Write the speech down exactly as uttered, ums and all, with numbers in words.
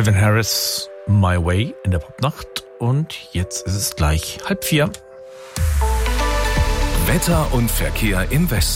Calvin Harris, My Way in der Popnacht. Und jetzt ist es gleich halb vier. Wetter und Verkehr im Westen.